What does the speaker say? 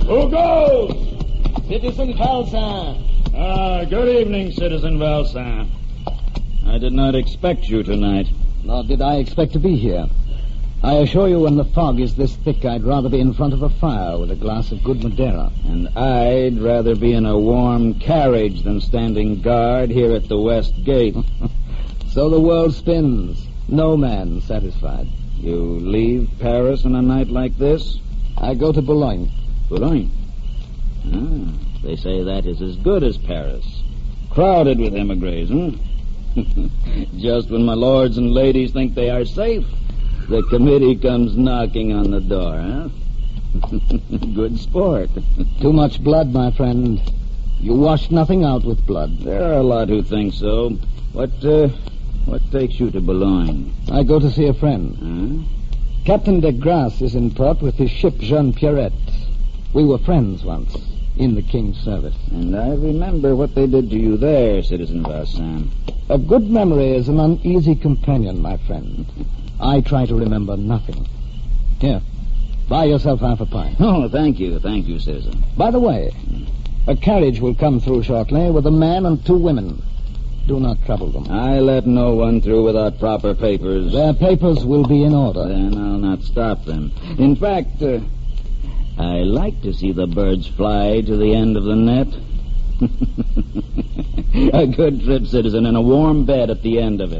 Who goes? Citizen Valsin. Good evening, Citizen Valsin. I did not expect you tonight. Nor did I expect to be here. I assure you, when the fog is this thick, I'd rather be in front of a fire with a glass of good Madeira. And I'd rather be in a warm carriage than standing guard here at the West Gate. So the world spins. No man satisfied. You leave Paris on a night like this? I go to Boulogne. Boulogne? They say that is as good as Paris. Crowded with emigres, Just when my lords and ladies think they are safe, the committee comes knocking on the door, Good sport. Too much blood, my friend. You wash nothing out with blood. There are a lot who think so. What takes you to Boulogne? I go to see a friend. Captain de Grasse is in port with his ship Jeanne Pierrette. We were friends once, in the King's service. And I remember what they did to you there, Citizen Valsin. A good memory is an uneasy companion, my friend. I try to remember nothing. Here, buy yourself half a pint. Oh, thank you, citizen. By the way, a carriage will come through shortly with a man and 2 women. Do not trouble them. I let no one through without proper papers. Their papers will be in order. Then I'll not stop them. In fact, I like to see the birds fly to the end of the net. A good trip, citizen, and a warm bed at the end of it.